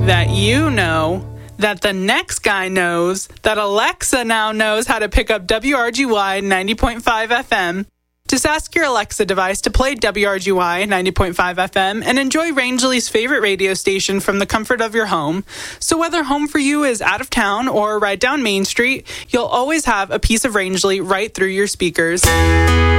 that you know that the next guy knows that Alexa now knows how to pick up WRGY 90.5 FM. Just ask your Alexa device to play WRGY 90.5 FM and enjoy Rangeley's favorite radio station from the comfort of your home. So whether home for you is out of town or right down Main Street, you'll always have a piece of Rangeley right through your speakers.